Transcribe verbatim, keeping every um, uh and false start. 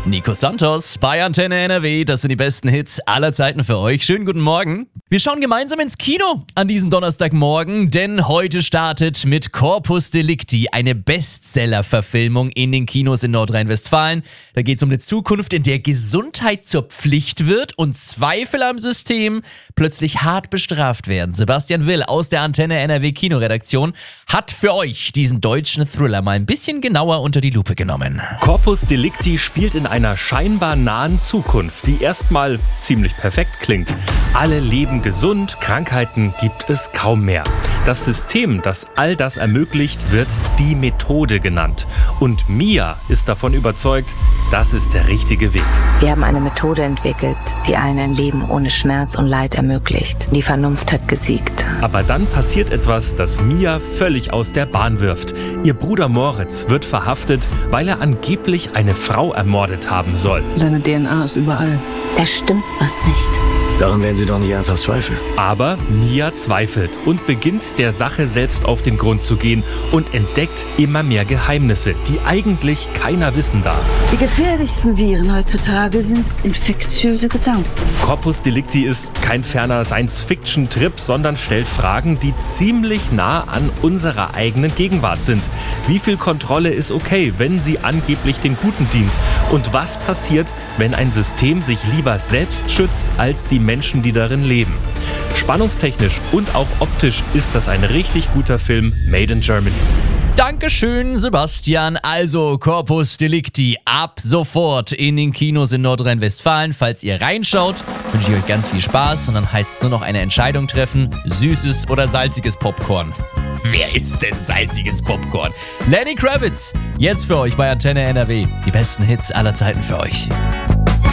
Nico Santos bei Antenne N R W, das sind die besten Hits aller Zeiten für euch. Schönen guten Morgen. Wir schauen gemeinsam ins Kino an diesem Donnerstagmorgen, denn heute startet mit Corpus Delicti eine Bestseller-Verfilmung in den Kinos in Nordrhein-Westfalen. Da geht es um eine Zukunft, in der Gesundheit zur Pflicht wird und Zweifel am System plötzlich hart bestraft werden. Sebastian Will aus der Antenne N R W Kinoredaktion hat für euch diesen deutschen Thriller mal ein bisschen genauer unter die Lupe genommen. Corpus Delicti spielt in einer scheinbar nahen Zukunft, die erstmal ziemlich perfekt klingt. Alle leben gesund, Krankheiten gibt es kaum mehr. Das System, das all das ermöglicht, wird die Methode genannt. Und Mia ist davon überzeugt, das ist der richtige Weg. Wir haben eine Methode entwickelt, die allen ein Leben ohne Schmerz und Leid ermöglicht. Die Vernunft hat gesiegt. Aber dann passiert etwas, das Mia völlig aus der Bahn wirft. Ihr Bruder Moritz wird verhaftet, weil er angeblich eine Frau ermordet haben soll. Seine D N A ist überall. Da stimmt was nicht. Daran werden Sie doch nicht ernsthaft zweifeln. Aber Mia zweifelt und beginnt der Sache selbst auf den Grund zu gehen und entdeckt immer mehr Geheimnisse, die eigentlich keiner wissen darf. Die gefährlichsten Viren heutzutage sind infektiöse Gedanken. Corpus Delicti ist kein ferner Science-Fiction-Trip, sondern stellt Fragen, die ziemlich nah an unserer eigenen Gegenwart sind. Wie viel Kontrolle ist okay, wenn sie angeblich den Guten dient? Und was passiert, wenn ein System sich lieber selbst schützt, als die Menschen, die darin leben? Spannungstechnisch und auch optisch ist das ein richtig guter Film made in Germany. Dankeschön, Sebastian. Also Corpus Delicti ab sofort in den Kinos in Nordrhein-Westfalen. Falls ihr reinschaut, wünsche ich euch ganz viel Spaß und dann heißt es nur noch eine Entscheidung treffen: süßes oder salziges Popcorn. Wer ist denn salziges Popcorn? Lenny Kravitz, jetzt für euch bei Antenne N R W. Die besten Hits aller Zeiten für euch.